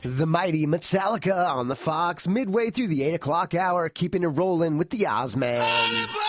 The mighty Metallica on the Fox, midway through the 8 o'clock hour, keeping it rolling with the Ozman.